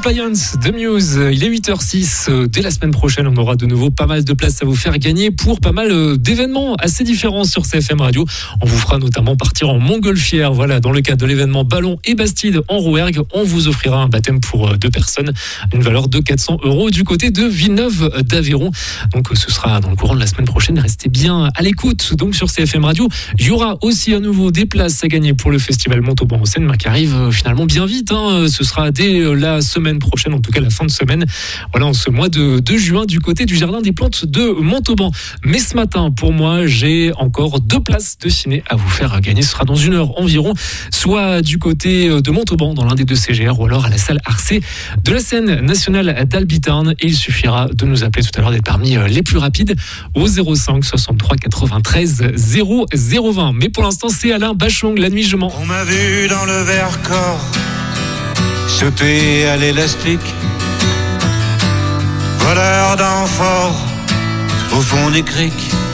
Defiance de Muse. Il est 8h06. Dès la semaine prochaine, on aura de nouveau pas mal de places à vous faire gagner pour pas mal d'événements assez différents sur CFM Radio. On vous fera notamment partir en montgolfière. Voilà, dans le cadre de l'événement Ballon et Bastide en Rouergue, on vous offrira un baptême pour 2 personnes, une valeur de 400 € du côté de Villeneuve d'Aveyron. Donc ce sera dans le courant de la semaine prochaine. Restez bien à l'écoute. Donc sur CFM Radio, il y aura aussi à nouveau des places à gagner pour le festival Montauban en Seine, qui arrive finalement bien vite. Ce sera dès la semaine prochaine, en tout cas la fin de semaine. Voilà, en ce mois de juin, du côté du Jardin des Plantes de Montauban. Mais ce matin, pour moi, j'ai encore 2 places de ciné à vous faire gagner. Ce sera dans 1 heure environ, soit du côté de Montauban, dans l'un des 2 CGR, ou alors à la salle Arcé de la scène nationale d'Albitarn. Et il suffira de nous appeler tout à l'heure, d'être parmi les plus rapides au 05 63 93 0020. Mais pour l'instant, c'est Alain Bachung, La nuit je mens. On m'a vu dans le Vercors sauter à l'élastique, voleur d'amphores au fond des criques.